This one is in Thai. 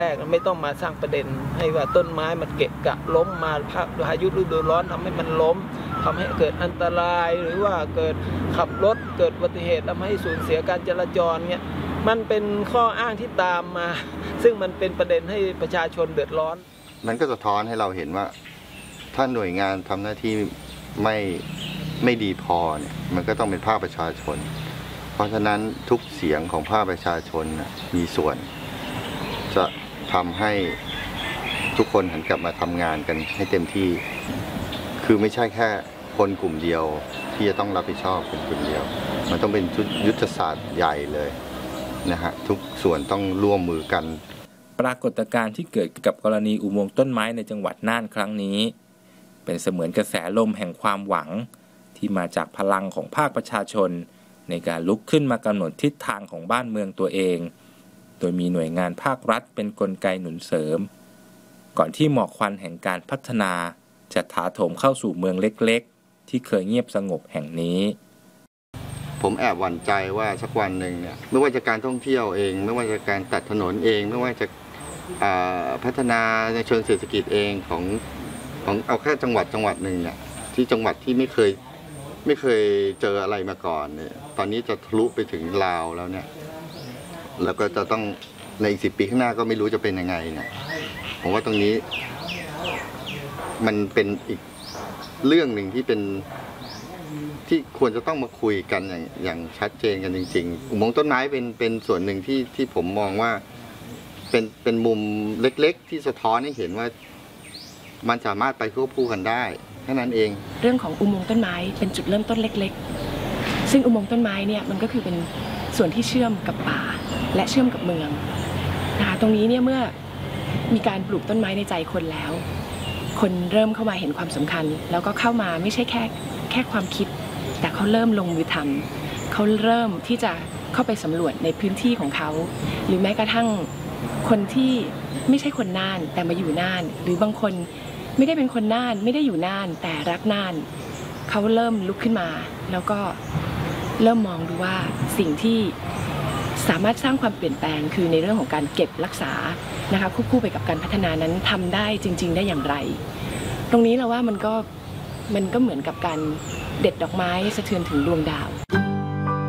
แรกไม่ต้องมาสร้างประเด็นให้ว่าต้นไม้มันเกะกะล้มมาพายุฤดูร้อนทำให้มันล้มทำให้เกิดอันตรายหรือว่าเกิดขับรถเกิดอุบัติเหตุทำให้สูญเสียการจราจรเนี่ยมันเป็นข้ออ้างที่ตามมาซึ่งมันเป็นประเด็นให้ประชาชนเดือดร้อนมันก็สะท้อนให้เราเห็นว่าถ้าหน่วยงานทำหน้าที่ไม่ดีพอเนี่ยมันก็ต้องเป็นภาคประชาชนเพราะฉะนั้นทุกเสียงของภาคประชาชนมีส่วนจะทำให้ทุกคนหันกลับมาทำงานกันให้เต็มที่คือไม่ใช่แค่คนกลุ่มเดียวที่จะต้องรับผิดชอบเป็นกลุ่มเดียวมันต้องเป็นยุทธศาสตร์ใหญ่เลยนะฮะทุกส่วนต้องร่วมมือกันปรากฏการณ์ที่เกิดกับกรณีอุโมงค์ต้นไม้ในจังหวัดน่านครั้งนี้เป็นเสมือนกระแสลมแห่งความหวังที่มาจากพลังของภาคประชาชนในการลุกขึ้นมากำหนดทิศทางของบ้านเมืองตัวเองโดยมีหน่วยงานภาครัฐเป็นกลไกหนุนเสริมก่อนที่หมอกควันแห่งการพัฒนาจะถาโถมเข้าสู่เมืองเล็กๆที่เคยเงียบสงบแห่งนี้ผมแอบหวั่นใจว่าสักวันหนึ่งเนี่ยไม่ว่าจะการท่องเที่ยวเองไม่ว่าจะการตัดถนนเองไม่ว่าจะพัฒนาในเชิงเศรษฐกิจเองของเอาแค่จังหวัดหนึ่งเนี่ยที่จังหวัดที่ไม่เคยเจออะไรมาก่อนเนี่ยตอนนี้จะทะลุไปถึงลาวแล้วเนี่ยแล้วก็จะต้องในอีก10 ปีข้างหน้าก็ไม่รู้จะเป็นยังไงเนี่ยผมว่าตรงนี้มันเป็นอีกเรื่องหนึ่งที่ควรจะต้องมาคุยกันอย่างชัดเจนกันจริงๆอุโมงค์ต้นไม้เป็นส่วนหนึ่งที่ผมมองว่าเป็นมุมเล็กๆที่สะท้อนให้เห็นว่ามันสามารถไปควบคู่กันได้แค่นั้นเองเรื่องของอุโมงค์ต้นไม้เป็นจุดเริ่มต้นเล็กๆซึ่งอุโมงค์ต้นไม้เนี่ยมันก็คือเป็นส่วนที่เชื่อมกับป่าและเชื่อมกับเมืองนะคะตรงนี้เนี่ยเมื่อมีการปลูกต้นไม้ในใจคนแล้วคนเริ่มเข้ามาเห็นความสำคัญแล้วก็เข้ามาไม่ใช่แค่ความคิดแต่เขาเริ่มลงมือทำเขาเริ่มที่จะเข้าไปสำรวจในพื้นที่ของเขาหรือแม้กระทั่งคนที่ไม่ใช่คนน่านแต่มาอยู่น่านหรือบางคนไม่ได้เป็นคนน่านไม่ได้อยู่น่านแต่รักน่านเขาเริ่มลุกขึ้นมาแล้วก็เริ่มมองดูว่าสิ่งที่สามารถสร้างความเปลี่ยนแปลงคือในเรื่องของการเก็บรักษานะคะควบคู่ไปกับการพัฒนานั้นทำได้จริงๆได้อย่างไรตรงนี้เราว่ามันก็เหมือนกับการเด็ดดอกไม้สะเทือนถึงดวงดาว